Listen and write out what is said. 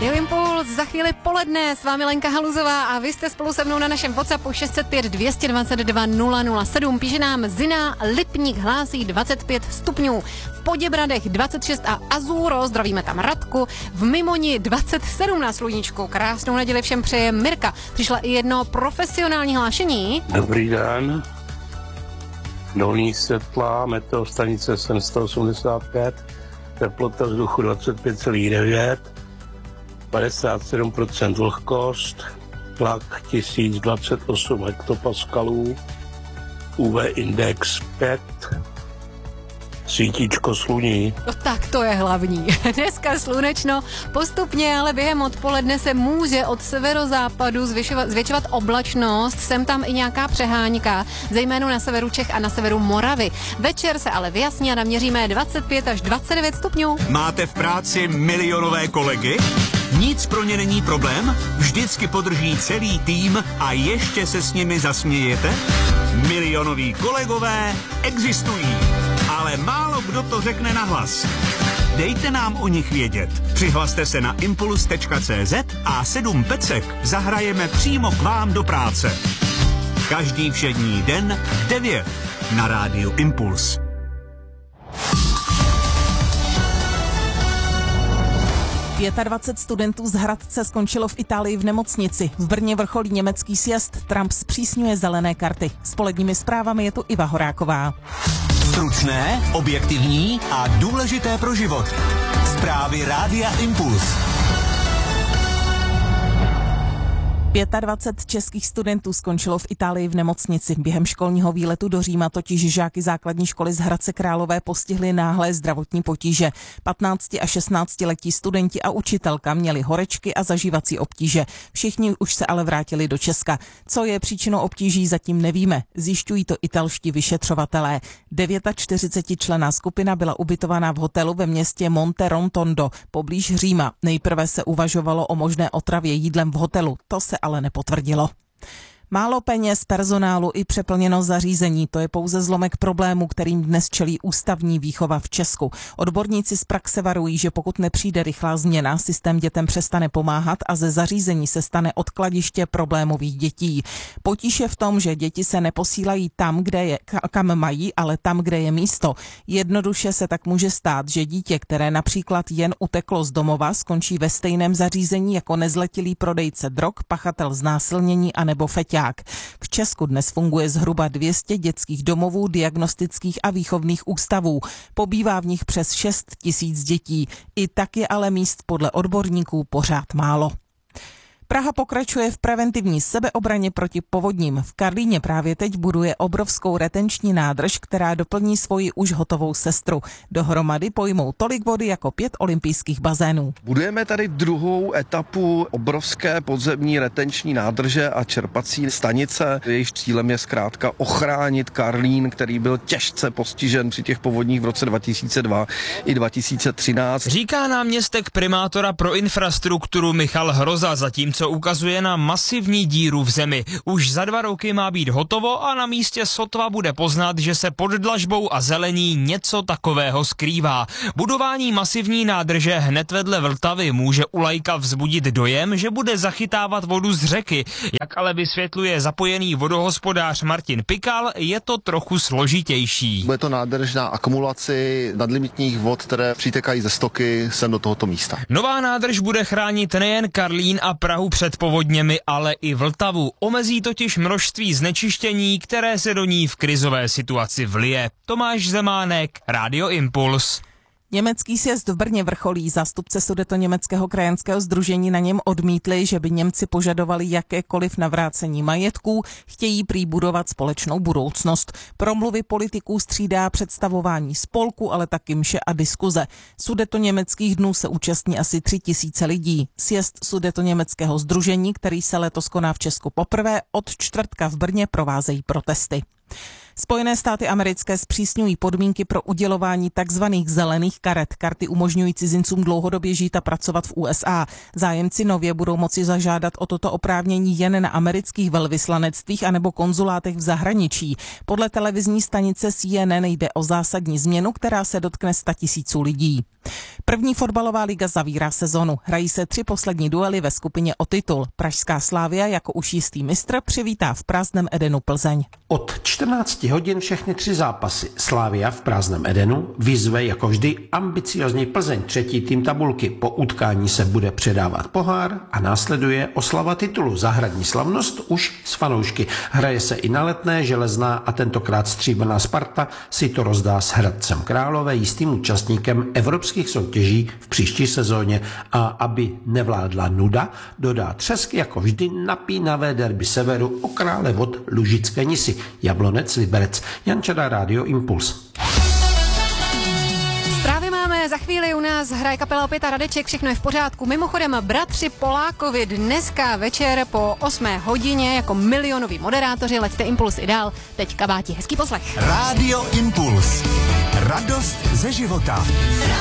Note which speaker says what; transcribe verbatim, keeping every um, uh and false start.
Speaker 1: Radio Impuls, za chvíli poledne, s vámi Lenka Haluzová a vy jste spolu se mnou na našem WhatsAppu šest set pět dvě dvacet dva nula nula sedm. Píše nám Zina, Lipník hlásí dvacet pět stupňů, v Poděbradech dvacet šest a Azuro, zdravíme tam Radku, v Mimoni dvacet sedm na sluníčku. Krásnou neděli všem přeje Mirka. Přišla i jedno profesionální hlášení.
Speaker 2: Dobrý den. Dolní Světla, meteostanice sedm set osmdesát pět, teplota vzduchu dvacet pět celá devět, padesát sedm procent vlhkost, tlak tisíc dvacet osm hektopaskalů, U V index pět, svítíčko sluní.
Speaker 1: No tak to je hlavní. Dneska slunečno, postupně, ale během odpoledne se může od severozápadu zvětšovat, zvětšovat oblačnost, sem tam i nějaká přehánka, zejména na severu Čech a na severu Moravy. Večer se ale vyjasní a naměříme dvacet pět až dvacet devět stupňů.
Speaker 3: Máte v práci milionové kolegy? Nic pro ně není problém? Vždycky podrží celý tým a ještě se s nimi zasmějete? Milionoví kolegové existují, ale málo kdo to řekne nahlas. Dejte nám o nich vědět. Přihlaste se na impuls tečka cé zet a sedm pecek zahrajeme přímo k vám do práce. Každý všední den v devět na rádiu Impuls.
Speaker 4: dvacet pět studentů z Hradce skončilo v Itálii v nemocnici. V Brně vrcholí německý sjezd, Trump zpřísňuje zelené karty. S poledními zprávami je tu Iva Horáková.
Speaker 3: Stručné, objektivní a důležité pro život. Zprávy rádia Impuls.
Speaker 4: dvacet pět českých studentů skončilo v Itálii v nemocnici. Během školního výletu do Říma totiž žáky základní školy z Hradce Králové postihly náhlé zdravotní potíže. patnácti a šestnáctiletí studenti a učitelka měli horečky a zažívací obtíže. Všichni už se ale vrátili do Česka. Co je příčinou obtíží, zatím nevíme. Zjišťují to italští vyšetřovatelé. čtyřicetičlenná skupina byla ubytovaná v hotelu ve městě Monte Rotondo, poblíž Říma. Nejprve se uvažovalo o možné otravě jídlem v hotelu. To se ale nepotvrdilo. Málo peněz, personálu i přeplněno zařízení, to je pouze zlomek problému, kterým dnes čelí ústavní výchova v Česku. Odborníci z praxe varují, že pokud nepřijde rychlá změna, systém dětem přestane pomáhat a ze zařízení se stane odkladiště problémových dětí. Potíž je v tom, že děti se neposílají tam, kde je, kam mají, ale tam, kde je místo. Jednoduše se tak může stát, že dítě, které například jen uteklo z domova, skončí ve stejném zařízení jako nezletilý prodejce drog, pachatel znásilnění anebo feťák. V Česku dnes funguje zhruba dvě stě dětských domovů, diagnostických a výchovných ústavů. Pobývá v nich přes šest tisíc dětí. I tak je ale míst podle odborníků pořád málo. Praha pokračuje v preventivní sebeobraně proti povodním. V Karlíně právě teď buduje obrovskou retenční nádrž, která doplní svoji už hotovou sestru. Dohromady pojmou tolik vody jako pět olympijských bazénů.
Speaker 5: Budujeme tady druhou etapu obrovské podzemní retenční nádrže a čerpací stanice. Jejich cílem je zkrátka ochránit Karlín, který byl těžce postižen při těch povodních v roce dva tisíce dva i dva tisíce třináct.
Speaker 6: Říká náměstek primátora pro infrastrukturu Michal Hroza, zatímco co ukazuje na masivní díru v zemi. Už za dva roky má být hotovo a na místě sotva bude poznat, že se pod dlažbou a zelení něco takového skrývá. Budování masivní nádrže hned vedle Vltavy může u laika vzbudit dojem, že bude zachytávat vodu z řeky. Jak ale vysvětluje zapojený vodohospodář Martin Pikal, je to trochu složitější.
Speaker 7: Bude to nádrž na akumulaci nadlimitních vod, které přitekají ze stoky sem do tohoto místa.
Speaker 6: Nová nádrž bude chránit nejen Karlín a Prahu před povodněmi, ale i Vltavu. Omezí totiž množství znečištění, které se do ní v krizové situaci vlije. Tomáš Zemánek, Radio Impuls.
Speaker 4: Německý sjezd v Brně vrcholí. Zástupce Sudetoněmeckého krajanského sdružení na něm odmítli, že by Němci požadovali jakékoliv navrácení majetků, chtějí prý budovat společnou budoucnost. Promluvy politiků střídá představování spolku, ale taky mše a diskuze. Sudetoněmeckých dnů se účastní asi tři tisíce lidí. Sjezd Sudetoněmeckého sdružení, který se letos koná v Česku poprvé, od čtvrtka v Brně provázejí protesty. Spojené státy americké zpřísňují podmínky pro udělování takzvaných zelených karet. Karty umožňují cizincům dlouhodobě žít a pracovat v U S A. Zájemci nově budou moci zažádat o toto oprávnění jen na amerických velvyslanectvích anebo konzulátech v zahraničí. Podle televizní stanice C N N jde o zásadní změnu, která se dotkne statisíců lidí. První fotbalová liga zavírá sezonu. Hrají se tři poslední duely ve skupině o titul. Pražská Slavia jako už jistý mistr přivítá v prázdném Edenu Plzeň.
Speaker 8: Od čtrnácti hodin všechny tři zápasy. Slavia v prázdném Edenu vyzve jako vždy ambiciozní Plzeň, třetí tým tabulky. Po utkání se bude předávat pohár a následuje oslava titulu. Zahradní slavnost už s fanoušky. Hraje se i na Letné, Železná a tentokrát stříbrná Sparta si to rozdá s Hradcem Králové, jistým účastníkem evropských soutěží v příští sezóně. A aby nevládla nuda, dodá třesk jako vždy napínavé derby severu o krále vod Lužické Nisy. Jablonec, Liberec. Jančada, Rádio Impuls.
Speaker 1: Zprávy máme za chvíli, u nás hraje kapela Opět a Radeček, všechno je v pořádku. Mimochodem, bratři Polákovi dneska večer po osmé hodině jako milionoví moderátoři, leďte Impuls i dál. Teď kabáti, hezký poslech.
Speaker 3: Rádio Impuls. Radost ze života.